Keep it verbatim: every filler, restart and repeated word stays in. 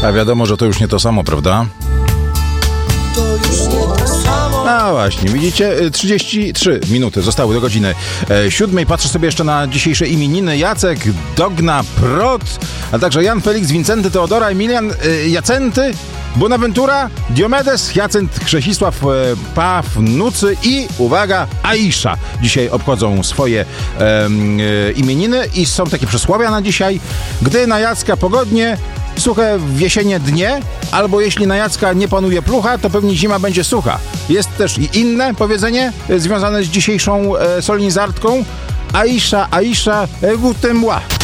A wiadomo, że to już nie to samo, prawda? No właśnie, widzicie, trzydzieści trzy minuty zostały do godziny e, siódmej. Patrzę sobie jeszcze na dzisiejsze imieniny. Jacek, Dogna, Prot, a także Jan, Felix, Wincenty, Teodora, Emilian, e, Jacenty, Bonaventura, Diomedes, Jacent, Krzesisław, e, Pawnucy i, uwaga, Aisza. Dzisiaj obchodzą swoje e, e, imieniny i są takie przysłowia na dzisiaj. Gdy na Jacka pogodnie, suche w jesienie dnie, albo jeśli na Jacka nie panuje plucha, to pewnie zima będzie sucha. Jest też i inne powiedzenie e, związane z dzisiejszą e, solenizartką. Aisza, Aisza, guten moi.